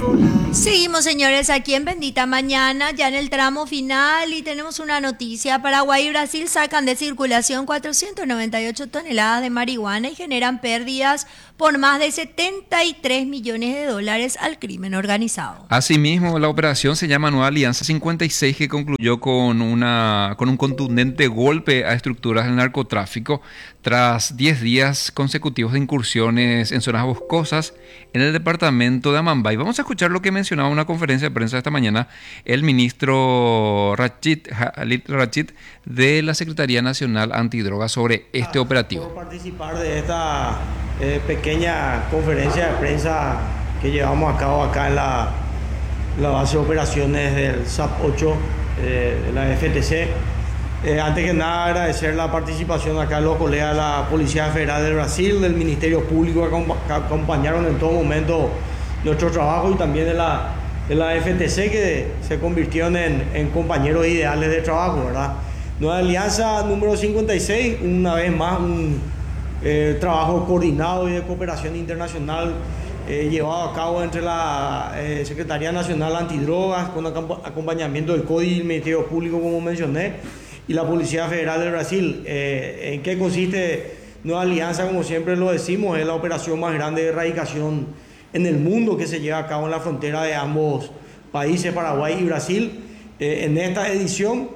Seguimos, señores, aquí en Bendita Mañana, ya en el tramo final, y tenemos una noticia. Paraguay y Brasil sacan de circulación 498 toneladas de marihuana y generan pérdidas por más de 73 millones de dólares al crimen organizado. Asimismo, la operación se llama Nueva Alianza 56, que concluyó con un contundente golpe a estructuras del narcotráfico tras 10 días consecutivos de incursiones en zonas boscosas en el departamento de Amambay. Vamos a escuchar lo que mencionaba en una conferencia de prensa esta mañana el ministro Khalid Rachid de la Secretaría Nacional Antidrogas sobre este operativo. Por participar de esta pequeña conferencia de prensa que llevamos a cabo acá en la base de operaciones del SAP 8 de la FTC. Antes que nada, agradecer la participación acá de los colegas de la Policía Federal del Brasil, del Ministerio Público, que acompañaron en todo momento nuestro trabajo, y también de la FTC, que se convirtieron en compañeros ideales de trabajo, ¿verdad? Nueva Alianza número 56, una vez más un trabajo coordinado y de cooperación internacional llevado a cabo entre la Secretaría Nacional Antidrogas, con acompañamiento del CODI y el Ministerio Público, como mencioné, y la Policía Federal del Brasil. ¿En qué consiste Nueva Alianza? Como siempre lo decimos, es la operación más grande de erradicación en el mundo que se lleva a cabo en la frontera de ambos países, Paraguay y Brasil. En esta edición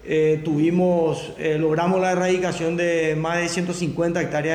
logramos la erradicación de más de 150 hectáreas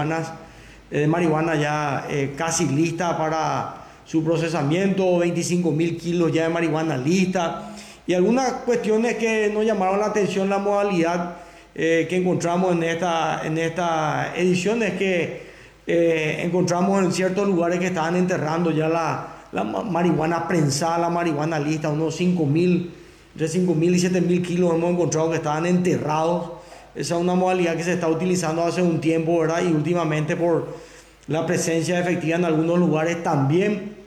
de marihuana ya casi lista para su procesamiento, 25.000 kilos ya de marihuana lista. Y algunas cuestiones que nos llamaron la atención, la modalidad que encontramos en esta edición, es que encontramos en ciertos lugares que estaban enterrando ya la marihuana prensada, la marihuana lista, unos 5.000, entre 5.000 y 7.000 kilos hemos encontrado que estaban enterrados. Esa es una modalidad que se está utilizando hace un tiempo, ¿verdad? Y últimamente, por la presencia efectiva en algunos lugares también,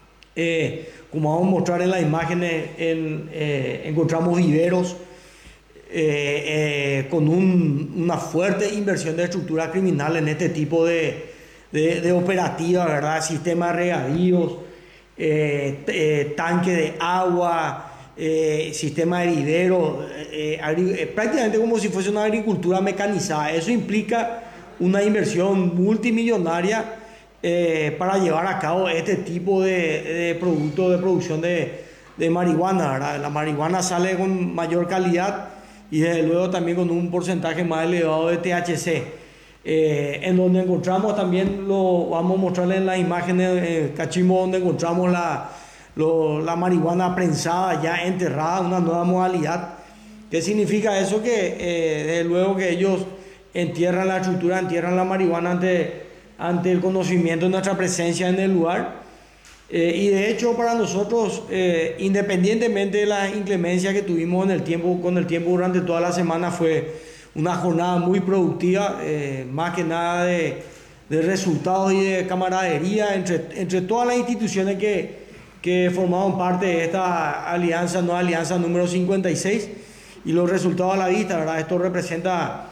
como vamos a mostrar en las imágenes, encontramos viveros con una fuerte inversión de estructura criminal en este tipo de operativas, ¿verdad? Sistema de regadíos, tanque de agua, sistema de viveros, prácticamente como si fuese una agricultura mecanizada. Eso implica una inversión multimillonaria para llevar a cabo este tipo de productos de producción de marihuana, ¿verdad? La marihuana sale con mayor calidad y desde luego también con un porcentaje más elevado de THC. En donde encontramos también, lo vamos a mostrarles en las imágenes, cachimbo, donde encontramos la marihuana prensada ya enterrada, una nueva modalidad. ¿Qué significa eso? Que desde luego que ellos entierran la estructura, entierran la marihuana ante el conocimiento de nuestra presencia en el lugar. Y de hecho, para nosotros, independientemente de la inclemencia que tuvimos con el tiempo durante toda la semana, fue una jornada muy productiva, más que nada de resultados y de camaradería entre todas las instituciones que formaban parte de esta alianza, Nueva Alianza número 56, y los resultados a la vista, ¿verdad? Esto representa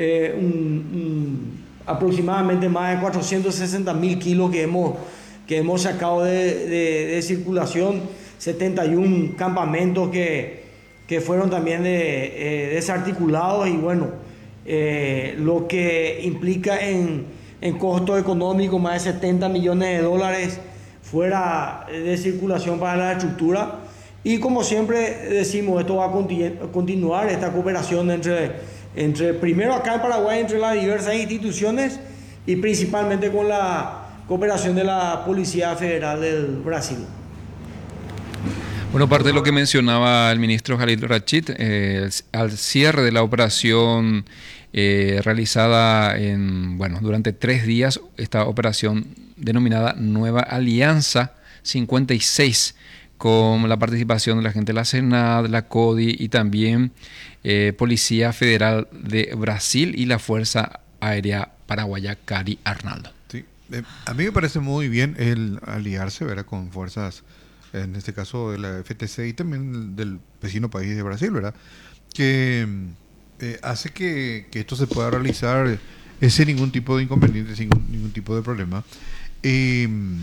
aproximadamente más de 460.000 kilos que hemos sacado de circulación, 71 campamentos que fueron también desarticulados, y bueno, lo que implica en costo económico más de 70 millones de dólares fuera de circulación para la estructura. Y como siempre decimos, esto va a continuar, esta cooperación entre primero acá en Paraguay, entre las diversas instituciones, y principalmente con la cooperación de la Policía Federal del Brasil. Bueno, parte de lo que mencionaba el ministro Khalid Rachid, al cierre de la operación realizada durante 3 días, esta operación denominada Nueva Alianza 56, con la participación de la gente de la SENAD, la CODI y también Policía Federal de Brasil y la Fuerza Aérea Paraguaya, Cari Arnaldo. Sí. A mí me parece muy bien el aliarse, ¿verdad?, con fuerzas, en este caso de la FTC y también del vecino país de Brasil, ¿verdad?, que hace que esto se pueda realizar sin ningún tipo de inconveniente, sin ningún tipo de problema.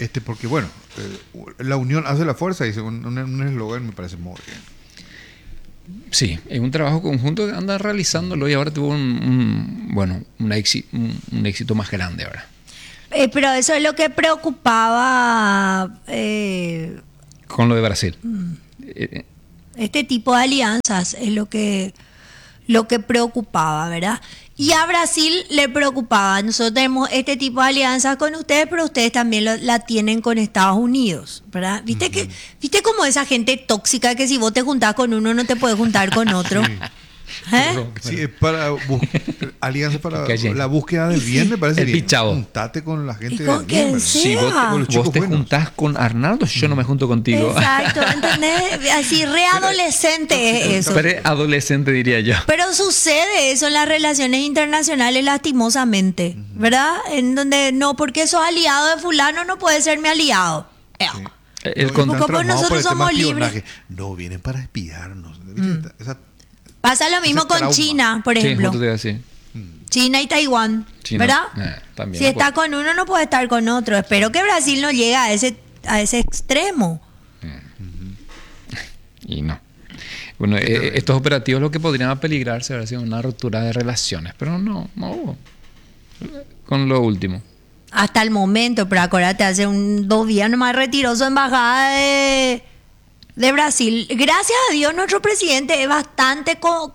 Porque bueno, la unión hace la fuerza, dice un eslogan, me parece muy bien. Sí, es un trabajo conjunto que anda realizándolo y ahora tuvo un éxito más grande ahora. Pero eso es lo que preocupaba Con lo de Brasil. este tipo de alianzas, es lo que preocupaba, ¿verdad? Y a Brasil le preocupaba. Nosotros tenemos este tipo de alianzas con ustedes, pero ustedes también la tienen con Estados Unidos, ¿verdad? ¿Viste como esa gente tóxica que si vos te juntás con uno no te puedes juntar con otro? ¿Eh? Sí, es para alianza para la búsqueda del bien, me parece el bien. pichado. Juntate con la gente Y con del quien bien, sea. Si vos Con los chicos te buenos. juntás con Arnaldo, yo no me junto contigo. Exacto, ¿entendés? Así readolescente es eso. Pero adolescente diría yo. Pero sucede eso en las relaciones internacionales lastimosamente, ¿verdad? En donde no, porque sos aliado de fulano no puede ser mi aliado. El Como con- pues nosotros por el tema somos espionaje. libres. No, vienen para espiarnos. Esa- Pasa lo mismo ese con trauma. China, por Sí, ejemplo. justo te iba a decir. China y Taiwán, China, ¿verdad? también, Si está con uno no puede estar con otro. Espero que Brasil no llegue a ese extremo. Y no. Bueno, estos operativos lo que podrían apeligrarse haber sido una ruptura de relaciones, pero no hubo. Con lo último. Hasta el momento, pero acuérdate, hace 2 días nomás retiró su embajada de Brasil. Gracias a Dios nuestro presidente es bastante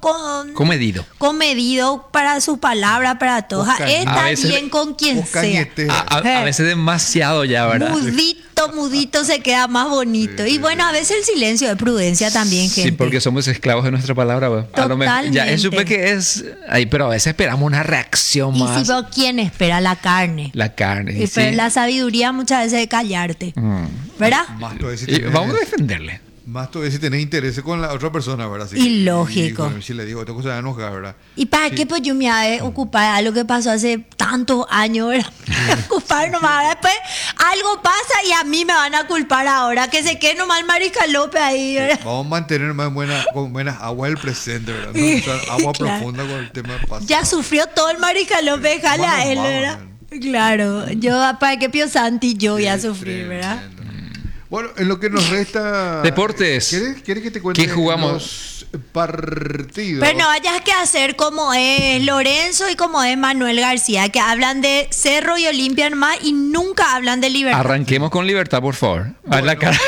comedido para sus palabras, para todo. Vos cañete. Está A veces- bien con quien vos sea. cañete. A veces demasiado ya, ¿verdad? Mudito se queda más bonito. Y bueno, a veces el silencio de prudencia también, gente. Sí, porque somos esclavos de nuestra palabra. ¿va? A lo mejor- ya Totalmente. supe que es ahí, pero a veces esperamos una reacción Y más. si vos, ¿quién espera la carne? La carne. Y sí. pero la sabiduría muchas veces es callarte. ¿Verdad? Más todavía si Y tenés- vamos a defenderle. Más todavía si tenés interés con la otra persona, ¿verdad? Sí. Y lógico. bueno, si le digo, esta cosa de enojar, ¿verdad? ¿Y para qué pues yo me voy a ocupar de algo que pasó hace tantos años, ¿verdad? Ocupar nomás. Ahora después algo pasa y a mí me van a culpar ahora. Que se quede nomás el Mariscal López ahí, ¿verdad? Vamos a mantener más con buenas aguas del presente, ¿verdad? No usar agua Claro. profunda con el tema pasado. Ya sufrió todo el Mariscal López, déjale a él, ¿verdad? Claro, yo para qué Pio Santi yo voy a sufrir, ¿verdad? Bueno, en lo que nos resta... Deportes. ¿Quieres que te cuente ¿Qué jugamos? los partidos? Pero no vayas que hacer como es Lorenzo y como es Manuel García, que hablan de Cerro y Olimpia nomás y nunca hablan de Libertad. Arranquemos con Libertad, por favor. A la cara.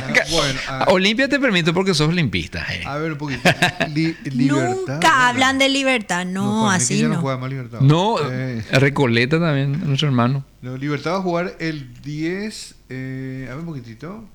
Olimpia te permito porque sos olimpista. A ver un poquito. Libertad. Nunca hablan de Libertad, no, para mí que así ya no. juega más Libertad. No, Recoleta también, nuestro hermano. No, Libertad va a jugar el 10. A ver un poquitito.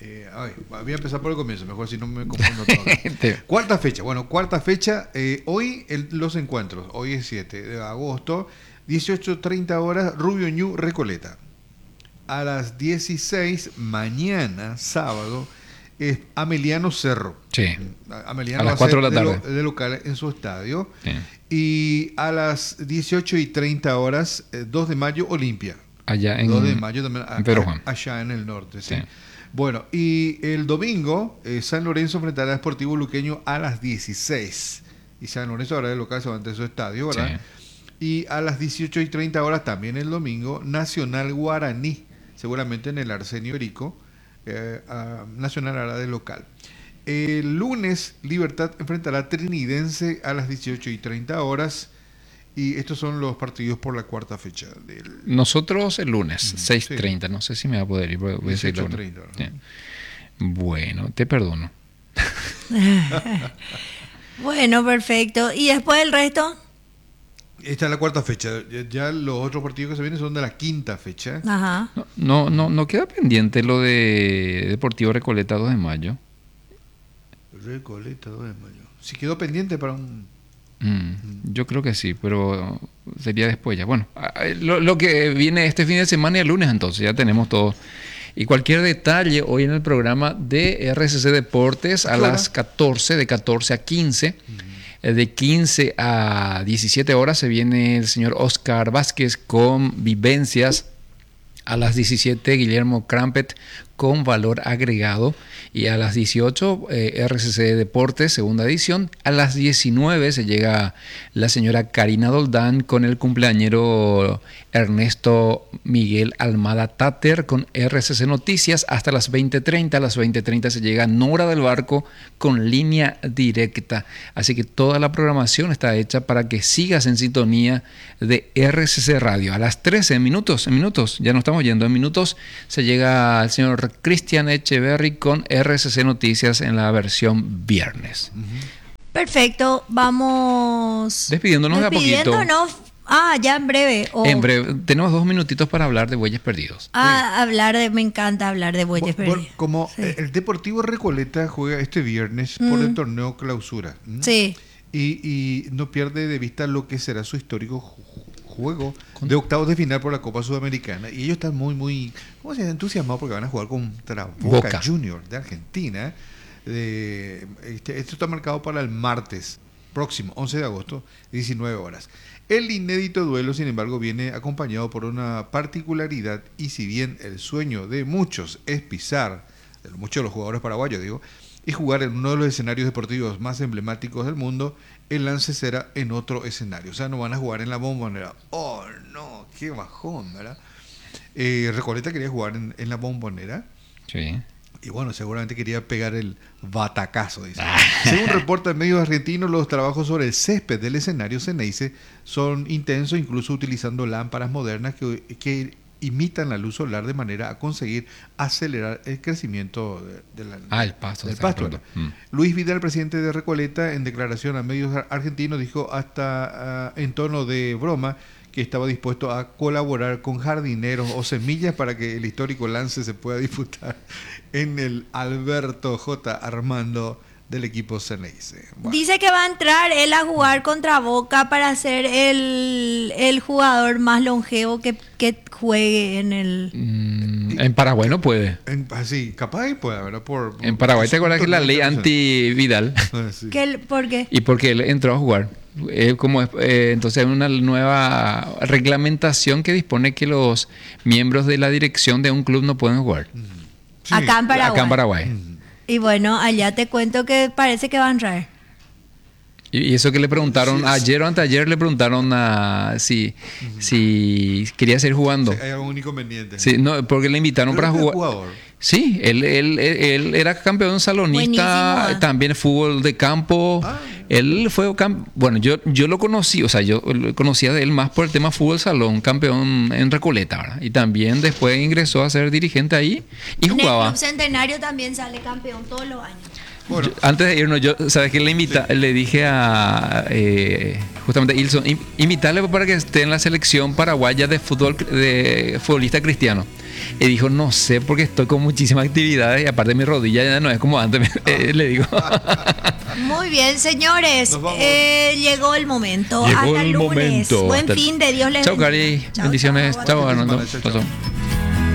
Voy a empezar por el comienzo, mejor si no me confundo todo. Cuarta fecha. Bueno, cuarta fecha. Hoy los encuentros. Hoy es 7 de agosto. 18:30 horas. Rubio Ñu, Recoleta. A las 16, mañana, sábado, es Ameliano Cerro. Sí. Ameliano A las va 4 de ser la tarde. de local en su estadio. Sí. Y a las 18:30 horas, 2 de mayo, Olimpia. Allá en 2 de mayo también, en Pedro Juan. allá en el norte. Sí. Sí. Bueno, y el domingo, San Lorenzo enfrentará a Sportivo Luqueño a las 16. Y San Lorenzo ahora de local se va ante su estadio, ¿verdad? Y a las 18:30 horas también el domingo, Nacional Guaraní, seguramente en el Arsenio Erico. Nacional hará de local. El lunes, Libertad enfrentará a Trinidense a las 18:30 horas. Y estos son los partidos por la cuarta fecha. Nosotros el lunes, 6:30. No sé si me va a poder ir. Voy a decir 18:30, ¿no? Sí. Bueno, te perdono. Bueno, perfecto. ¿Y después el resto? Esta es la cuarta fecha. Ya los otros partidos que se vienen son de la quinta fecha. Ajá. No queda pendiente lo de Deportivo Recoleta 2 de mayo. Recoleta 2 de mayo. Si quedó pendiente para un... Yo creo que sí, pero sería después ya. Bueno, lo que viene este fin de semana y el lunes entonces, ya tenemos todo. Y cualquier detalle hoy en el programa de RCC Deportes a las 14, de 14 a 15. De 15 a 17 horas se viene el señor Oscar Vázquez con Vivencias. A las 17, Guillermo Crampet con valor agregado. Y a las 18, RCC Deportes, segunda edición. A las 19 se llega la señora Karina Doldán con el cumpleañero Ernesto Miguel Almada Tater con RCC Noticias. Hasta las 20:30. A las 20:30 se llega Nora del Barco con línea directa. Así que toda la programación está hecha para que sigas en sintonía de RCC Radio. A las 13, en minutos, ya no estamos yendo, en minutos se llega el señor Cristian Echeverry con RCC Noticias en la versión viernes. Perfecto, vamos despidiéndonos de a poquito. Ya en breve. En breve, tenemos 2 minutitos para hablar de Bueyes Perdidos. Me encanta hablar de Bueyes Perdidos. Como el Deportivo Recoleta juega este viernes por el torneo clausura. Sí. Y no pierde de vista lo que será su histórico juego de octavos de final por la Copa Sudamericana. Y ellos están muy entusiasmados porque van a jugar contra Boca Juniors de Argentina. Esto está marcado para el martes próximo, 11 de agosto, 19 horas. El inédito duelo, sin embargo, viene acompañado por una particularidad, y si bien el sueño de muchos es pisar, de muchos de los jugadores paraguayos, y jugar en uno de los escenarios deportivos más emblemáticos del mundo, el lance será en otro escenario. O sea, no van a jugar en la Bombonera. ¡Oh, no! ¡Qué bajón!, ¿verdad? Recoleta quería jugar en la Bombonera. Sí. Y bueno, seguramente quería pegar el batacazo, dice. Según reportan medios argentinos, los trabajos sobre el césped del escenario Ceneice son intensos, incluso utilizando lámparas modernas que imitan la luz solar de manera a conseguir acelerar el crecimiento del pasto. Luis Vidal, presidente de Recoleta, en declaración a medios argentinos, dijo hasta en tono de broma que estaba dispuesto a colaborar con jardineros o semillas para que el histórico lance se pueda disputar en el Alberto J. Armando del equipo Ceneice. Bueno. Dice que va a entrar él a jugar contra Boca para ser el jugador más longevo que juegue en el... en Paraguay no puede. Sí, capaz puede, ¿verdad? En Paraguay, ¿te acuerdas que la ley anti-Vidal? Sí. ¿Por qué? Y porque él entró a jugar. Entonces hay una nueva reglamentación que dispone que los miembros de la dirección de un club no pueden jugar. Sí. Acá en Paraguay. Y bueno, allá te cuento que parece que va a entrar. Y eso que le preguntaron, ayer o anteayer le preguntaron si quería seguir jugando. Sí, hay algún inconveniente. Sí, no, porque le invitaron para jugar. Jugador. Sí, él era campeón salonista, buenísimo. También fútbol de campo. Él fue bueno, yo lo conocí, o sea, yo lo conocía de él más por el tema fútbol salón, campeón en Recoleta, ¿verdad? Y también después ingresó a ser dirigente ahí y jugaba. En el Club Centenario también sale campeón todos los años. Bueno. Antes de irnos, ¿sabes qué? Le dije a justamente Ilson, invitarle para que esté en la selección paraguaya de fútbol, de futbolista cristiano. Y dijo, no sé, porque estoy con muchísimas actividades y aparte mi rodilla ya no es como antes, le digo. Muy bien, señores. Llegó el momento. Llegó hasta el lunes. Momento. Buen fin de Dios les bendiga. Chao, Cari. Bendiciones. Chao, Arnaldo. Chao.